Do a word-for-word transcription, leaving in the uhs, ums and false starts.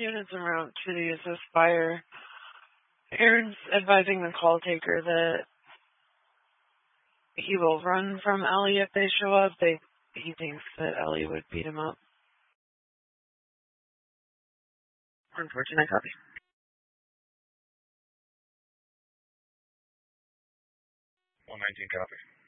Units en route to the assist fire. Aaron's advising the call taker that he will run from Ellie if they show up. They, he thinks that Ellie would beat him up. Unfortunate copy. one nineteen copy.